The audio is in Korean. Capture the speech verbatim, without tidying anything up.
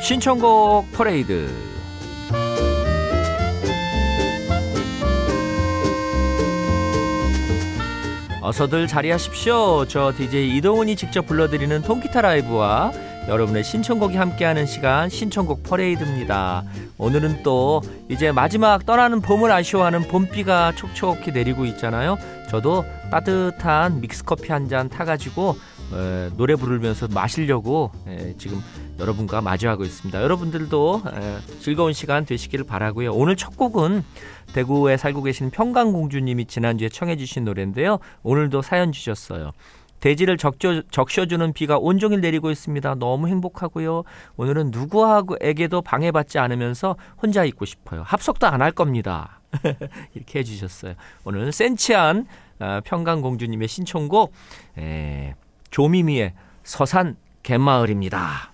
신청곡 퍼레이드. 어서들 자리하십시오. 저 디제이 이동훈이 직접 불러드리는 통기타 라이브와 여러분의 신청곡이 함께하는 시간, 신청곡 퍼레이드입니다. 오늘은 또 이제 마지막 떠나는 봄을 아쉬워하는 봄비가 촉촉히 내리고 있잖아요. 저도 따뜻한 믹스커피 한 잔 타가지고 에, 노래 부르면서 마시려고 에, 지금 여러분과 마주하고 있습니다. 여러분들도 에, 즐거운 시간 되시기를 바라고요. 오늘 첫 곡은 대구에 살고 계신 평강공주님이 지난주에 청해 주신 노래인데요. 오늘도 사연 주셨어요. 대지를 적셔, 적셔주는 비가 온종일 내리고 있습니다. 너무 행복하고요. 오늘은 누구에게도 방해받지 않으면서 혼자 있고 싶어요. 합석도 안 할 겁니다. 이렇게 해주셨어요. 오늘 센치한 어, 평강공주님의 신청곡 에, 조미미의 서산 갯마을입니다.